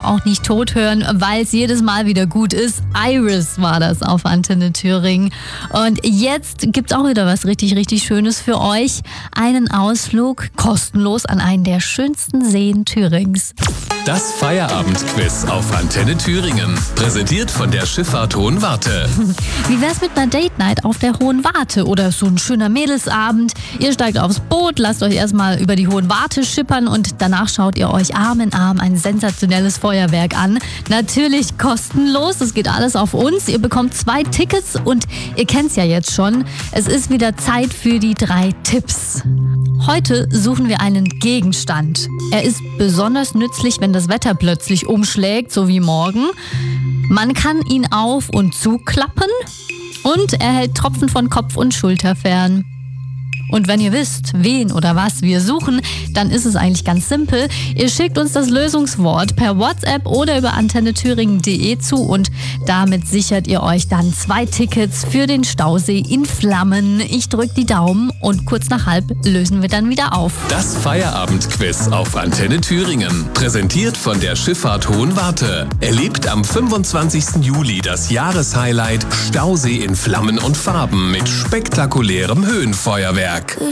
auch nicht tot hören, weil es jedes Mal wieder gut ist. Iris war das auf Antenne Thüringen. Und jetzt gibt's auch wieder was richtig, richtig Schönes für euch. Einen Ausflug kostenlos an einen der schönsten Seen Thürings. Das Feierabendquiz auf Antenne Thüringen. Präsentiert von der Schifffahrt Hohenwarte. Wie wär's mit einer Date Night auf der Hohenwarte oder so ein schöner Mädelsabend? Ihr steigt aufs Boot, lasst euch erstmal über die Hohenwarte schippern und danach schaut ihr euch Arm in Arm ein sensationelles Feuerwerk an. Natürlich kostenlos, das geht alles auf uns. Ihr bekommt 2 Tickets und ihr kennt's ja jetzt schon. Es ist wieder Zeit für die 3 Tipps. Heute suchen wir einen Gegenstand. Er ist besonders nützlich, wenn das Wetter plötzlich umschlägt, so wie morgen. Man kann ihn auf- und zuklappen und er hält Tropfen von Kopf und Schulter fern. Und wenn ihr wisst, wen oder was wir suchen, dann ist es eigentlich ganz simpel. Ihr schickt uns das Lösungswort per WhatsApp oder über antennethüringen.de zu und damit sichert ihr euch dann 2 Tickets für den Stausee in Flammen. Ich drücke die Daumen und kurz nach halb lösen wir dann wieder auf. Das Feierabendquiz auf Antenne Thüringen. Präsentiert von der Schifffahrt Hohenwarte. Erlebt am 25. Juli das Jahreshighlight Stausee in Flammen und Farben mit spektakulärem Höhenfeuerwerk.